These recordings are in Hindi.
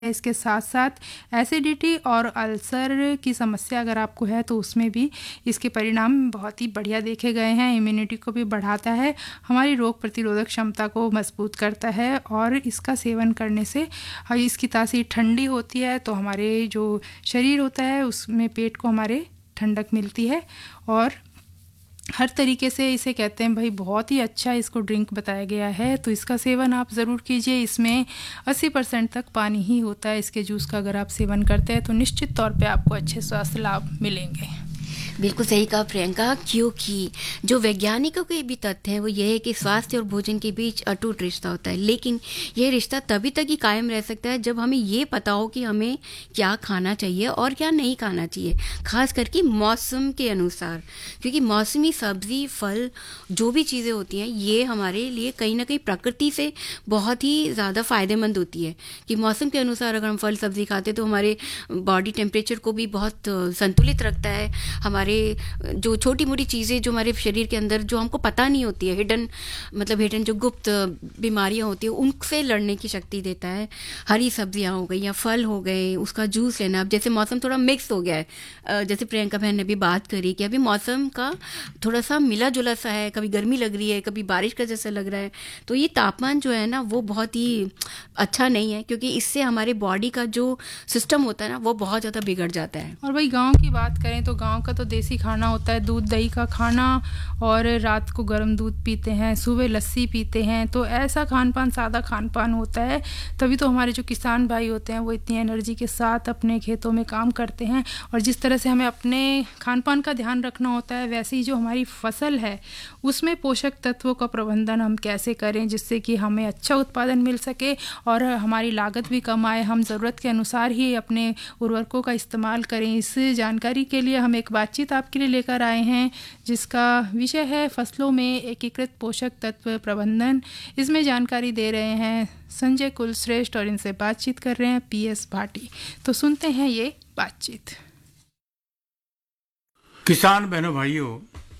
इसके साथ साथ एसिडिटी और अल्सर की समस्या अगर आपको है तो उसमें भी इसके परिणाम बहुत ही बढ़िया देखे गए हैं। इम्यूनिटी को भी बढ़ाता है, हमारी रोग प्रतिरोधक क्षमता को मजबूत करता है और इसका सेवन करने से इसकी तासीर ठंडी होती है तो हमारे जो शरीर होता है उसमें पेट को हमारे ठंडक मिलती है और हर तरीके से इसे कहते हैं भाई बहुत ही अच्छा इसको ड्रिंक बताया गया है। तो इसका सेवन आप ज़रूर कीजिए। इसमें 80% तक पानी ही होता है। इसके जूस का अगर आप सेवन करते हैं तो निश्चित तौर पे आपको अच्छे स्वास्थ्य लाभ मिलेंगे। बिल्कुल सही कहा प्रियंका, क्योंकि जो वैज्ञानिकों के भी तथ्य हैं वो ये है कि स्वास्थ्य और भोजन के बीच अटूट रिश्ता होता है, लेकिन यह रिश्ता तभी तक ही कायम रह सकता है जब हमें ये पता हो कि हमें क्या खाना चाहिए और क्या नहीं खाना चाहिए, खास करके मौसम के अनुसार। क्योंकि मौसमी सब्जी, फल, जो भी चीज़ें होती हैं ये हमारे लिए कहीं ना कहीं प्रकृति से बहुत ही ज़्यादा फ़ायदेमंद होती है कि मौसम के अनुसार अगर हम फल सब्जी खाते तो हमारे बॉडी टेम्परेचर को भी बहुत संतुलित रखता है। हमारे जो छोटी मोटी चीज़ें जो हमारे शरीर के अंदर जो हमको पता नहीं होती है, हिडन जो गुप्त बीमारियां होती है उनसे लड़ने की शक्ति देता है। हरी सब्जियां हो गई या फल हो गए, उसका जूस लेना। अब जैसे मौसम थोड़ा मिक्स हो गया है, जैसे प्रियंका बहन ने भी बात करी कि अभी मौसम का थोड़ा सा मिला जुला सा है, कभी गर्मी लग रही है, कभी बारिश का जैसा लग रहा है, तो ये तापमान जो है ना वो बहुत ही अच्छा नहीं है, क्योंकि इससे हमारे बॉडी का जो सिस्टम होता है ना वो बहुत ज़्यादा बिगड़ जाता है। और भाई गाँव की बात करें तो गाँव का तो देसी खाना होता है, दूध दही का खाना, और रात को गर्म दूध पीते हैं, सुबह लस्सी पीते हैं। तो ऐसा खान पान, सादा खान पान होता है, तभी तो हमारे जो किसान भाई होते हैं वो इतनी एनर्जी के साथ अपने खेतों में काम करते हैं। और जिस तरह से हमें अपने खान पान का ध्यान रखना होता है, वैसे ही जो हमारी फसल है उसमें पोषक तत्वों का प्रबंधन हम कैसे करें जिससे कि हमें अच्छा उत्पादन मिल सके और हमारी लागत भी कम आए, हम ज़रूरत के अनुसार ही अपने उर्वरकों का इस्तेमाल करें। इस जानकारी के लिए हम एक बातचीत आपके लिए लेकर आए हैं जिसका विषय है फसलों में एकीकृत पोषक तत्व प्रबंधन। इसमें जानकारी दे रहे हैं संजय कुलश्रेष्ठ और इनसे बातचीत कर रहे हैं PS भाटी। तो सुनते हैं ये बातचीत। किसान बहनों भाइयों,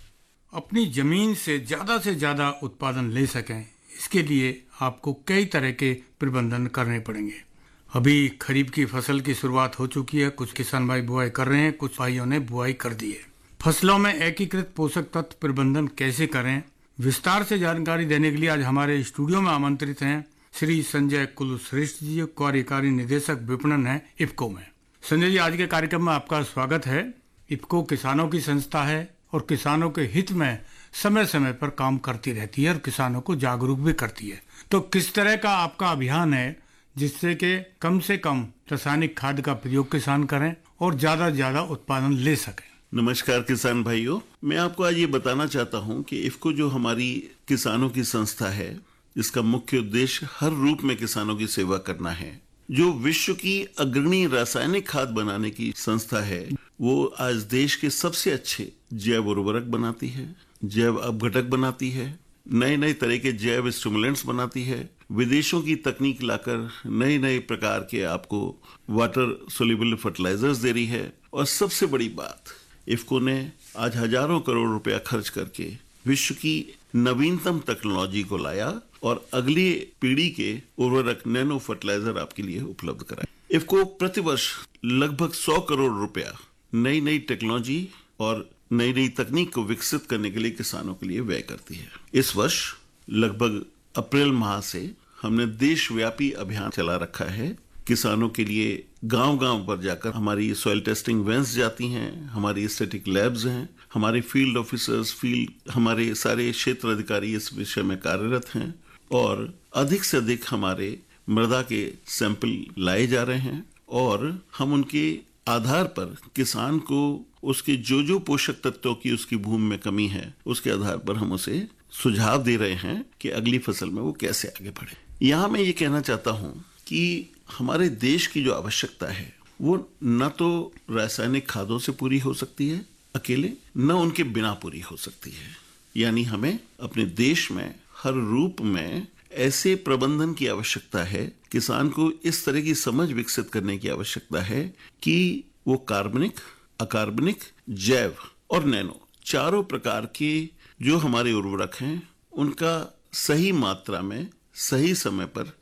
अपनी जमीन से ज़्यादा उत्पादन ले सकें, इसके लिए आपको कई तरह के प्रबंधन करने पड़ेंगे। अभी खरीफ की फसल की शुरुआत हो चुकी है, कुछ किसान भाई बुआई कर रहे हैं, कुछ भाइयों ने बुआई कर दी है। फसलों में एकीकृत पोषक तत्व प्रबंधन कैसे करें, विस्तार से जानकारी देने के लिए आज हमारे स्टूडियो में आमंत्रित हैं श्री संजय कुलश्रेष्ठ जी, कार्यकारी निदेशक विपणन है इफको में। संजय जी, आज के कार्यक्रम में आपका स्वागत है। इफको किसानों की संस्था है और किसानों के हित में समय समय पर काम करती रहती है और किसानों को जागरूक भी करती है। तो किस तरह का आपका अभियान है जिससे कि कम से कम रासायनिक खाद का प्रयोग किसान करें और ज्यादा उत्पादन ले सकें? नमस्कार किसान भाइयों, मैं आपको आज ये बताना चाहता हूँ कि इफको जो हमारी किसानों की संस्था है, इसका मुख्य उद्देश्य हर रूप में किसानों की सेवा करना है। जो विश्व की अग्रणी रासायनिक खाद बनाने की संस्था है, वो आज देश के सबसे अच्छे जैव उर्वरक बनाती है, जैव अपघटक बनाती है, नए तरह के जैव स्टिमुलेंट्स बनाती है, विदेशों की तकनीक लाकर नए प्रकार के आपको वाटर सोल्यूबल फर्टिलाइजर्स दे रही है। और सबसे बड़ी बात, इफको ने आज हजारों करोड़ रुपया खर्च करके विश्व की नवीनतम टेक्नोलॉजी को लाया और अगली पीढ़ी के उर्वरक नैनो फर्टिलाइजर आपके लिए उपलब्ध कराए। इफको प्रतिवर्ष लगभग 100 करोड़ रुपया नई टेक्नोलॉजी और नई तकनीक को विकसित करने के लिए किसानों के लिए व्यय करती है। इस वर्ष लगभग अप्रैल माह से हमने देशव्यापी अभियान चला रखा है। किसानों के लिए गांव पर जाकर हमारी सॉइल टेस्टिंग वैन्स जाती हैं, हमारी स्टैटिक लैब्स हैं, हमारे फील्ड ऑफिसर्स, हमारे सारे क्षेत्र अधिकारी इस विषय में कार्यरत हैं और अधिक से अधिक हमारे मृदा के सैंपल लाए जा रहे हैं और हम उनके आधार पर किसान को उसके जो पोषक तत्वों की उसकी भूमि में कमी है, उसके आधार पर हम उसे सुझाव दे रहे हैं कि अगली फसल में वो कैसे आगे बढ़े। यहाँ मैं ये कहना चाहता हूँ कि हमारे देश की जो आवश्यकता है वो न तो रासायनिक खादों से पूरी हो सकती है अकेले, न उनके बिना पूरी हो सकती है। यानी हमें अपने देश में हर रूप में ऐसे प्रबंधन की आवश्यकता है, किसान को इस तरह की समझ विकसित करने की आवश्यकता है कि वो कार्बनिक, अकार्बनिक, जैव और नैनो चारों प्रकार के जो हमारे उर्वरक हैं उनका सही मात्रा में सही समय पर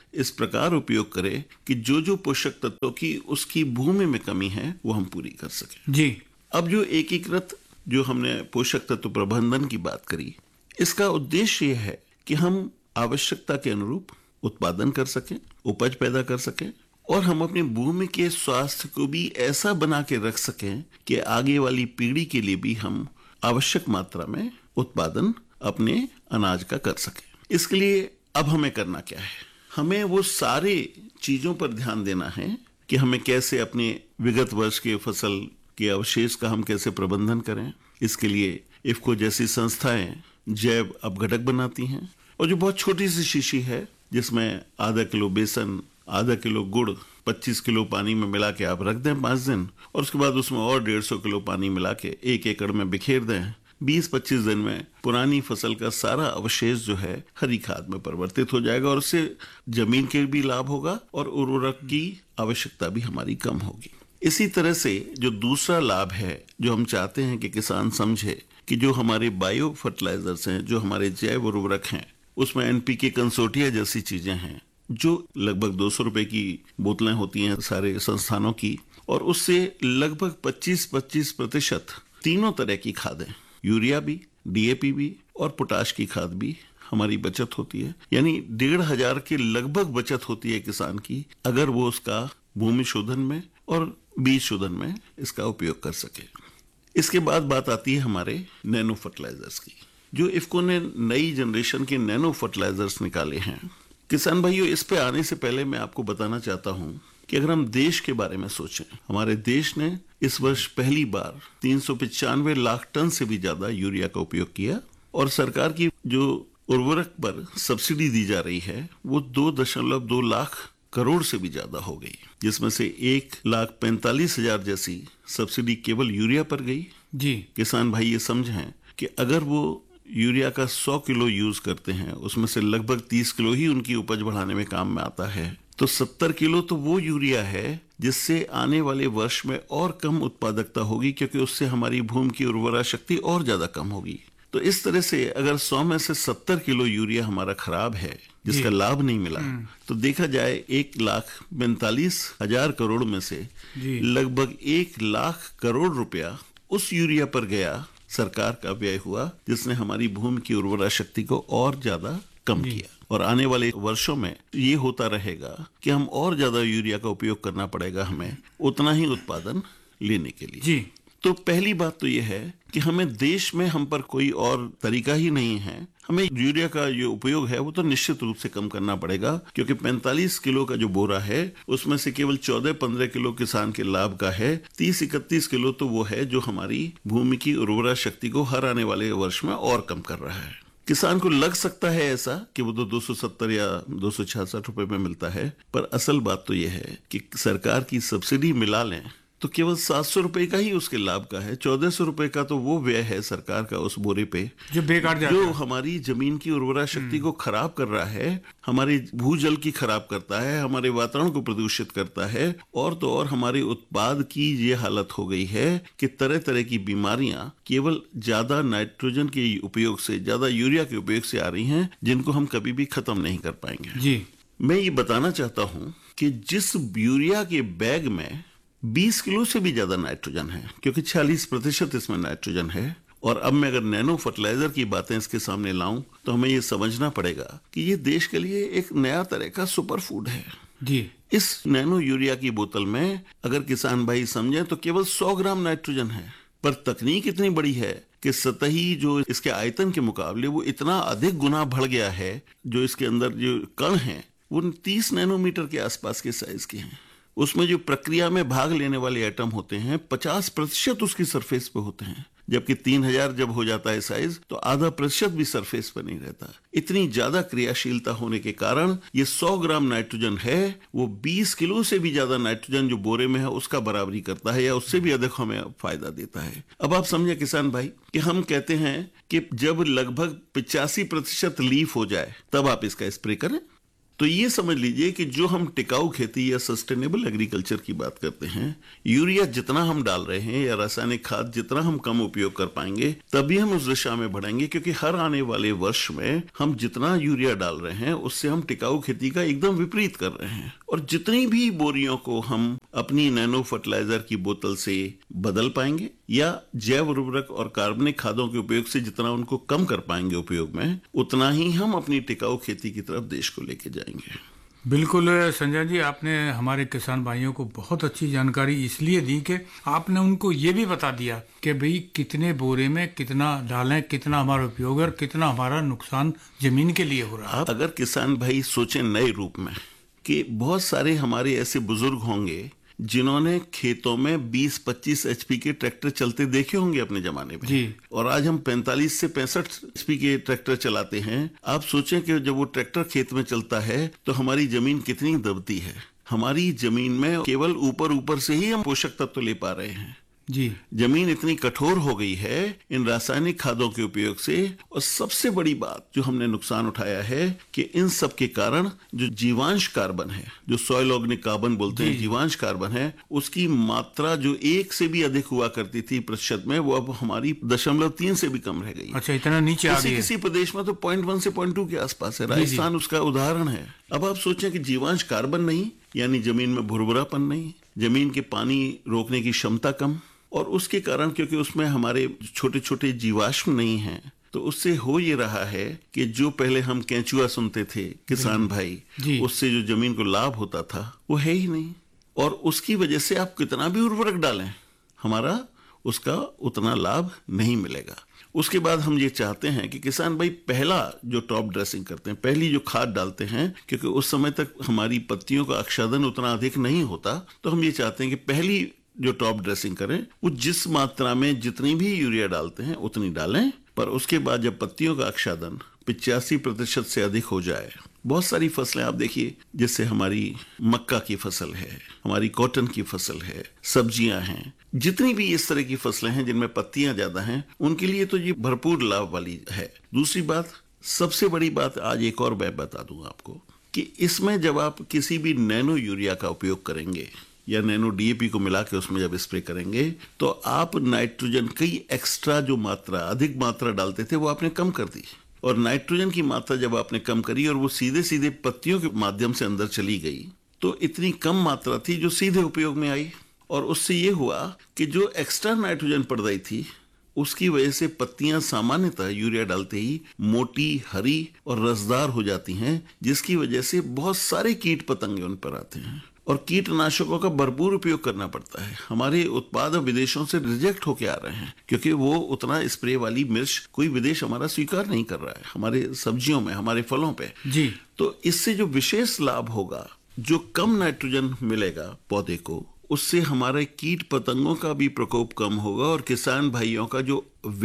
इस प्रकार उपयोग करें कि जो जो पोषक तत्वों की उसकी भूमि में कमी है वो हम पूरी कर सकें। जी। अब जो एकीकृत जो हमने पोषक तत्व प्रबंधन की बात करी, इसका उद्देश्य यह है कि हम आवश्यकता के अनुरूप उत्पादन कर सकें, उपज पैदा कर सकें और हम अपनी भूमि के स्वास्थ्य को भी ऐसा बना के रख सकें कि आगे वाली पीढ़ी के लिए भी हम आवश्यक मात्रा में उत्पादन अपने अनाज का कर सकें। इसके लिए अब हमें करना क्या है? हमें वो सारे चीजों पर ध्यान देना है कि हमें कैसे अपने विगत वर्ष के फसल के अवशेष का हम कैसे प्रबंधन करें। इसके लिए इफ्को जैसी संस्थाएं जैव अपघटक बनाती हैं और जो बहुत छोटी सी शीशी है जिसमें आधा किलो बेसन, आधा किलो गुड़ 25 किलो पानी में मिला के आप रख दें 5 दिन और उसके बाद उसमें और 150 किलो पानी मिला के 1 एकड़ में बिखेर दें। 20-25 दिन में पुरानी फसल का सारा अवशेष जो है हरी खाद में परिवर्तित हो जाएगा और उससे जमीन के भी लाभ होगा और उर्वरक की आवश्यकता भी हमारी कम होगी। इसी तरह से जो दूसरा लाभ है जो हम चाहते हैं कि किसान समझे कि जो हमारे बायो फर्टिलाइजर्स हैं, जो हमारे जैव उर्वरक हैं, उसमें एनपीके कंसोर्टिया जैसी चीजें हैं जो लगभग 200 रुपए की बोतलें होती हैं सारे संस्थानों की और उससे लगभग 25% तीनों तरह की खादें, यूरिया भी, डीएपी भी और पोटाश की खाद भी हमारी बचत होती है। यानी 1500 के लगभग बचत होती है किसान की अगर वो उसका भूमि शोधन में और बीज शोधन में इसका उपयोग कर सके। इसके बाद बात आती है हमारे नैनो फर्टिलाइजर्स की। जो इफ्को ने नई जनरेशन के नैनो फर्टिलाइजर्स निकाले हैं, किसान भाइयों, इस पे आने से पहले मैं आपको बताना चाहता हूं कि अगर हम देश के बारे में सोचें, हमारे देश ने इस वर्ष पहली बार 395 लाख टन से भी ज्यादा यूरिया का उपयोग किया और सरकार की जो उर्वरक पर सब्सिडी दी जा रही है वो 2.2 लाख करोड़ से भी ज्यादा हो गई, जिसमें से 1,45,000 जैसी सब्सिडी केवल यूरिया पर गई। जी। किसान भाई ये समझें कि अगर वो यूरिया का 100 किलो यूज करते हैं, उसमें से लगभग 30 किलो ही उनकी उपज बढ़ाने में काम में आता है, तो 70 किलो तो वो यूरिया है जिससे आने वाले वर्ष में और कम उत्पादकता होगी क्योंकि उससे हमारी भूमि की उर्वरा शक्ति और ज्यादा कम होगी। तो इस तरह से अगर 100 में से 70 किलो यूरिया हमारा खराब है जिसका लाभ नहीं मिला, तो देखा जाए 1,42,000 करोड़ में से लगभग 1 लाख करोड़ रुपया उस यूरिया पर गया, सरकार का व्यय हुआ, जिसने हमारी भूमि की उर्वरा शक्ति को और ज्यादा कम किया। और आने वाले वर्षों में ये होता रहेगा कि हम और ज्यादा यूरिया का उपयोग करना पड़ेगा हमें उतना ही उत्पादन लेने के लिए। जी। तो पहली बात तो ये है कि हमें देश में हम पर कोई और तरीका ही नहीं है, हमें यूरिया का जो उपयोग है वो तो निश्चित रूप से कम करना पड़ेगा क्योंकि 45 किलो का जो बोरा है उसमें से केवल 14-15 किलो किसान के लाभ का है, 30-31 किलो तो वो है जो हमारी भूमि की उर्वरा शक्ति को हर आने वाले वर्ष में और कम कर रहा है। किसान को लग सकता है ऐसा कि वो तो 270 या 266 रुपए में मिलता है, पर असल बात तो ये है कि सरकार की सब्सिडी मिला लें तो केवल 700 रुपए का ही उसके लाभ का है। 1400 रुपए का तो वो व्यय है सरकार का उस बोरे पे जो बेकार जाता जो है, हमारी जमीन की उर्वरा शक्ति को खराब कर रहा है, हमारे भूजल की खराब करता है, हमारे वातावरण को प्रदूषित करता है और तो और हमारे उत्पाद की ये हालत हो गई है कि तरह तरह की बीमारियां केवल ज्यादा नाइट्रोजन के उपयोग से, ज्यादा यूरिया के उपयोग से आ रही हैं जिनको हम कभी भी खत्म नहीं कर पाएंगे। जी। मैं ये बताना चाहता हूं कि जिस यूरिया के बैग में 20 किलो से भी ज्यादा नाइट्रोजन है, क्योंकि 46% इसमें नाइट्रोजन है, और अब मैं अगर नैनो फर्टिलाइजर की बातें इसके सामने लाऊं तो हमें ये समझना पड़ेगा कि ये देश के लिए एक नया तरह का सुपर फूड है। जी। इस नैनो यूरिया की बोतल में अगर किसान भाई समझें तो केवल 100 ग्राम नाइट्रोजन है, पर तकनीक इतनी बड़ी है कि सतही जो इसके आयतन के मुकाबले वो इतना अधिक गुना बढ़ गया है। जो इसके अंदर जो कण हैं वो 30 नैनोमीटर के आसपास के साइज के हैं। उसमें जो प्रक्रिया में भाग लेने वाले एटम होते हैं 50% उसकी सरफेस पे होते हैं, जबकि 3000 जब हो जाता है साइज तो आधा प्रतिशत भी सरफेस पर नहीं रहता। इतनी ज्यादा क्रियाशीलता होने के कारण ये 100 ग्राम नाइट्रोजन है वो 20 किलो से भी ज्यादा नाइट्रोजन जो बोरे में है उसका बराबरी करता है या उससे भी अधिक हमें फायदा देता है। अब आप समझे किसान भाई कि हम कहते हैं कि जब लगभग 85% लीफ हो जाए तब आप इसका स्प्रे करें। तो ये समझ लीजिए कि जो हम टिकाऊ खेती या सस्टेनेबल एग्रीकल्चर की बात करते हैं, यूरिया जितना हम डाल रहे हैं या रासायनिक खाद जितना हम कम उपयोग कर पाएंगे तभी हम उस दिशा में बढ़ेंगे, क्योंकि हर आने वाले वर्ष में हम जितना यूरिया डाल रहे हैं उससे हम टिकाऊ खेती का एकदम विपरीत कर रहे हैं। और जितनी भी बोरियों को हम अपनी नैनो फर्टिलाइजर की बोतल से बदल पाएंगे या जैव उर्वरक और कार्बनिक खादों के उपयोग से जितना उनको कम कर पाएंगे उपयोग में, उतना ही हम अपनी टिकाऊ खेती की तरफ देश को लेके जाएंगे। बिल्कुल संजय जी, आपने हमारे किसान भाइयों को बहुत अच्छी जानकारी इसलिए दी कि आपने उनको ये भी बता दिया कि भाई कितने बोरे में कितना डालें, कितना हमारा उपयोग और कितना हमारा नुकसान जमीन के लिए हो रहा है। अगर किसान भाई सोचें नए रूप में कि बहुत सारे हमारे ऐसे बुजुर्ग होंगे जिन्होंने खेतों में 20-25 एचपी के ट्रैक्टर चलते देखे होंगे अपने जमाने में जी। और आज हम 45 से 65 एचपी के ट्रैक्टर चलाते हैं। आप सोचें कि जब वो ट्रैक्टर खेत में चलता है तो हमारी जमीन कितनी दबती है। हमारी जमीन में केवल ऊपर से ही हम पोषक तत्व ले पा रहे हैं जी। जमीन इतनी कठोर हो गई है इन रासायनिक खादों के उपयोग से। और सबसे बड़ी बात जो हमने नुकसान उठाया है कि इन सब के कारण जो जीवांश कार्बन है, जो सॉइल ऑर्गेनिक कार्बन बोलते हैं, जीवांश कार्बन है, उसकी मात्रा जो 1 से भी अधिक हुआ करती थी प्रतिशत में, वो अब हमारी 0.3 से भी कम रह गई। अच्छा, इतना नीचे आ गई है। किसी प्रदेश में तो 0.1 से 0.2 के आसपास है। राजस्थान उसका उदाहरण है। अब आप सोचें कि जीवांश कार्बन नहीं, यानी जमीन में भुरभुरापन नहीं, जमीन के पानी रोकने की क्षमता कम, और उसके कारण क्योंकि उसमें हमारे छोटे छोटे जीवाश्म नहीं हैं, तो उससे हो ये रहा है कि जो पहले हम केंचुआ सुनते थे किसान भाई, उससे जो जमीन को लाभ होता था वो है ही नहीं। और उसकी वजह से आप कितना भी उर्वरक डालें, हमारा उसका उतना लाभ नहीं मिलेगा। उसके बाद हम ये चाहते हैं कि किसान भाई पहला जो टॉप ड्रेसिंग करते हैं, पहली जो खाद डालते हैं, क्योंकि उस समय तक हमारी पत्तियों का आच्छादन उतना अधिक नहीं होता, तो हम ये चाहते हैं कि पहली जो टॉप ड्रेसिंग करें वो जिस मात्रा में जितनी भी यूरिया डालते हैं उतनी डालें, पर उसके बाद जब पत्तियों का आच्छादन 85% से अधिक हो जाए। बहुत सारी फसलें आप देखिए, जैसे हमारी मक्का की फसल है, हमारी कॉटन की फसल है, सब्जियां हैं, जितनी भी इस तरह की फसलें हैं जिनमें पत्तियां ज्यादा हैं, उनके लिए तो ये भरपूर लाभ वाली है। दूसरी बात, सबसे बड़ी बात आज एक और मैं बता दूं आपको कि इसमें जब आप किसी भी नैनो यूरिया का उपयोग करेंगे या नैनो डीएपी को मिला के उसमें जब स्प्रे करेंगे, तो आप नाइट्रोजन की एक्स्ट्रा जो मात्रा, अधिक मात्रा डालते थे, वो आपने कम कर दी। और नाइट्रोजन की मात्रा जब आपने कम करी और वो सीधे सीधे पत्तियों के माध्यम से अंदर चली गई, तो इतनी कम मात्रा थी जो सीधे उपयोग में आई। और उससे ये हुआ कि जो एक्स्ट्रा नाइट्रोजन पड़ रही थी उसकी वजह से पत्तियां सामान्यतः यूरिया डालते ही मोटी, हरी और रसदार हो जाती हैं, जिसकी वजह से बहुत सारे कीट पतंगे उन पर आते हैं और कीटनाशकों का भरपूर उपयोग करना पड़ता है। हमारे उत्पाद विदेशों से रिजेक्ट होके आ रहे हैं क्योंकि वो उतना स्प्रे वाली मिर्च कोई विदेश हमारा स्वीकार नहीं कर रहा है हमारे सब्जियों में, हमारे फलों पे जी। तो इससे जो विशेष लाभ होगा, जो कम नाइट्रोजन मिलेगा पौधे को, उससे हमारे कीट पतंगों का भी प्रकोप कम होगा और किसान भाइयों का जो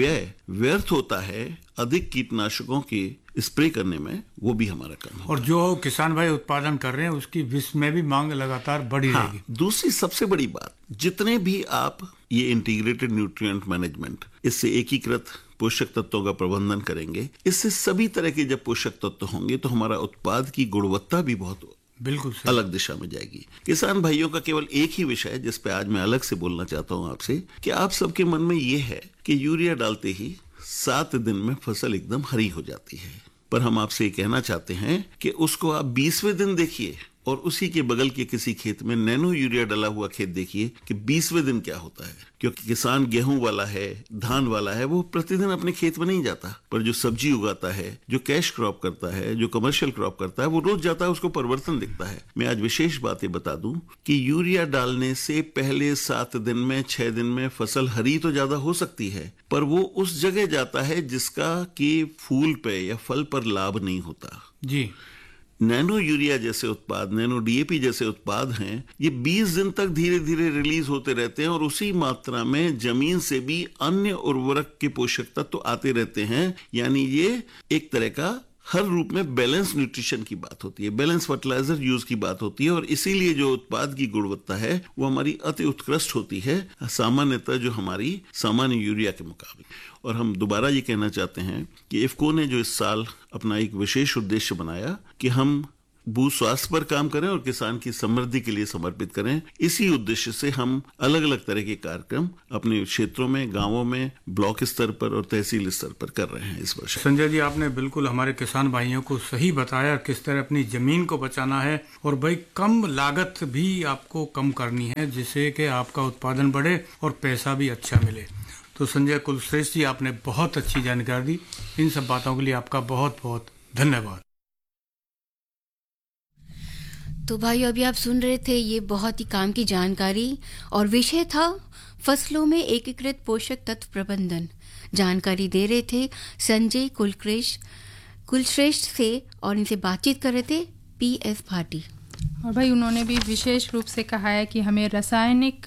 व्यर्थ होता है अधिक कीटनाशकों की स्प्रे करने में, वो भी हमारा कम होगा। और जो किसान भाई उत्पादन कर रहे हैं उसकी विश्व में भी मांग लगातार बढ़ी रहेगी। दूसरी सबसे बड़ी बात, जितने भी आप ये इंटीग्रेटेड न्यूट्रिएंट मैनेजमेंट, इससे एकीकृत पोषक तत्वों का प्रबंधन करेंगे, इससे सभी तरह के जब पोषक तत्व होंगे तो हमारा उत्पाद की गुणवत्ता भी बहुत बिल्कुल अलग दिशा में जाएगी। किसान भाइयों का केवल एक ही विषय जिस पे आज मैं अलग से बोलना चाहता हूं आपसे, कि आप सबके मन में ये है कि यूरिया डालते ही 7 दिन में फसल एकदम हरी हो जाती है, पर हम आपसे ये कहना चाहते हैं कि उसको आप 20वें दिन देखिए और उसी के बगल के किसी खेत में नैनो यूरिया डाला हुआ खेत देखिए कि 20वें दिन क्या होता है। क्योंकि किसान गेहूं वाला है, धान वाला है, वो प्रतिदिन अपने खेत में नहीं जाता, पर जो सब्जी उगाता है, जो कैश क्रॉप करता है, जो कमर्शियल क्रॉप करता है, वो रोज जाता है, उसको परिवर्तन दिखता है। मैं आज विशेष बातें बता दूं कि यूरिया डालने से पहले 7 दिन में, 6 दिन में फसल हरी तो ज्यादा हो सकती है, पर वो उस जगह जाता है जिसका कि फूल पे या फल पर लाभ नहीं होता जी। नैनो यूरिया जैसे उत्पाद, नैनो डीएपी जैसे उत्पाद हैं, ये 20 दिन तक धीरे धीरे रिलीज होते रहते हैं और उसी मात्रा में जमीन से भी अन्य उर्वरक के पोषक तत्व आते रहते हैं। यानी ये एक तरह का हर रूप में बैलेंस न्यूट्रिशन की बात होती है, बैलेंस फर्टिलाइजर यूज की बात होती है, और इसीलिए जो उत्पाद की गुणवत्ता है वो हमारी अति उत्कृष्ट होती है सामान्यतः जो हमारी सामान्य यूरिया के मुकाबले। और हम दोबारा ये कहना चाहते हैं कि इफ्को ने जो इस साल अपना एक विशेष उद्देश्य बनाया कि हम भू स्वास्थ्य पर काम करें और किसान की समृद्धि के लिए समर्पित करें। इसी उद्देश्य से हम अलग अलग तरह के कार्यक्रम अपने क्षेत्रों में, गांवों में, ब्लॉक स्तर पर और तहसील स्तर पर कर रहे हैं इस वर्ष। संजय जी, आपने बिल्कुल हमारे किसान भाइयों को सही बताया किस तरह अपनी जमीन को बचाना है और भाई कम लागत भी आपको कम करनी है जिससे कि आपका उत्पादन बढ़े और पैसा भी अच्छा मिले। तो संजय कुलश्रेष्ठ जी, आपने बहुत अच्छी जानकारी दी। इन सब बातों के लिए आपका बहुत बहुत धन्यवाद। तो भाई अभी आप सुन रहे थे ये बहुत ही काम की जानकारी और विषय था फसलों में एकीकृत पोषक तत्व प्रबंधन। जानकारी दे रहे थे संजय कुलश्रेष्ठ से और इनसे बातचीत कर रहे थे PS भाटी। और भाई उन्होंने भी विशेष रूप से कहा है कि हमें रासायनिक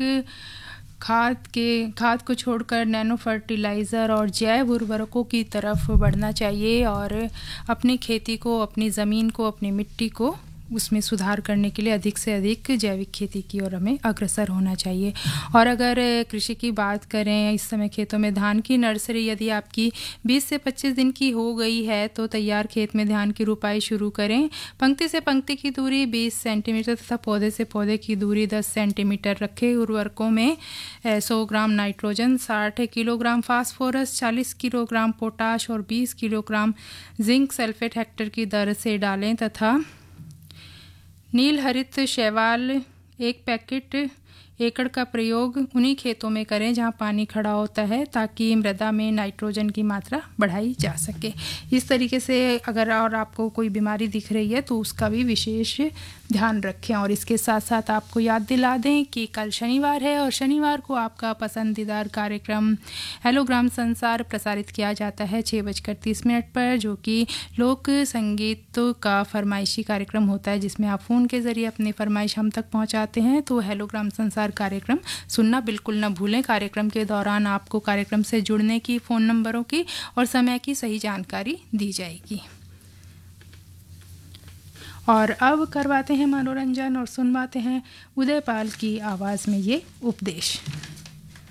खाद को छोड़कर नैनो फर्टिलाइज़र और जैव उर्वरकों की तरफ बढ़ना चाहिए और अपनी खेती को, अपनी ज़मीन को, अपनी मिट्टी को उसमें सुधार करने के लिए अधिक से अधिक जैविक खेती की ओर हमें अग्रसर होना चाहिए। और अगर कृषि की बात करें, इस समय खेतों में धान की नर्सरी यदि आपकी 20 से 25 दिन की हो गई है तो तैयार खेत में धान की रुपाई शुरू करें। पंक्ति से पंक्ति की दूरी 20 सेंटीमीटर तथा पौधे से पौधे की दूरी 10 सेंटीमीटर रखें। उर्वरकों में 100 gram nitrogen, 60 kilogram phosphorus, 40 kilogram potash और 20 किलोग्राम जिंक सल्फेट हेक्टेयर की दर से डालें तथा नील हरित शैवाल 1 पैकेट एकड़ का प्रयोग उन्हीं खेतों में करें जहां पानी खड़ा होता है ताकि मृदा में नाइट्रोजन की मात्रा बढ़ाई जा सके। इस तरीके से अगर और आपको कोई बीमारी दिख रही है तो उसका भी विशेष ध्यान रखें। और इसके साथ साथ आपको याद दिला दें कि कल शनिवार है और शनिवार को आपका पसंदीदार कार्यक्रम हेलो ग्राम संसार प्रसारित किया जाता है 6:30 पर, जो कि लोक संगीत का फरमाइशी कार्यक्रम होता है जिसमें आप फ़ोन के ज़रिए अपनी फरमाइश हम तक पहुंचाते हैं। तो हेलो ग्राम संसार कार्यक्रम सुनना बिल्कुल न भूलें। कार्यक्रम के दौरान आपको कार्यक्रम से जुड़ने की, फ़ोन नंबरों की और समय की सही जानकारी दी जाएगी। और अब करवाते हैं मनोरंजन और सुनवाते हैं उदयपाल की आवाज़ में ये उपदेश।